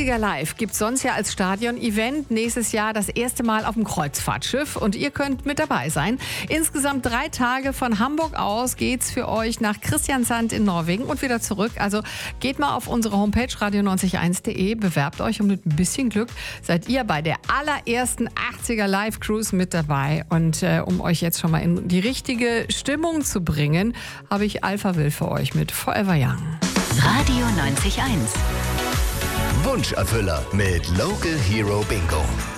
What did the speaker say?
80er Live gibt es sonst ja als Stadion-Event. Nächstes Jahr das erste Mal auf dem Kreuzfahrtschiff und ihr könnt mit dabei sein. Insgesamt 3 Tage von Hamburg aus geht's für euch nach Kristiansand in Norwegen und wieder zurück. Also geht mal auf unsere Homepage radio901.de, bewerbt euch und mit ein bisschen Glück seid ihr bei der allerersten 80er Live-Cruise mit dabei. Und um euch jetzt schon mal in die richtige Stimmung zu bringen, habe ich Alpha Will für euch mit Forever Young. Radio 90.1 Wunscherfüller mit Local Hero Bingo.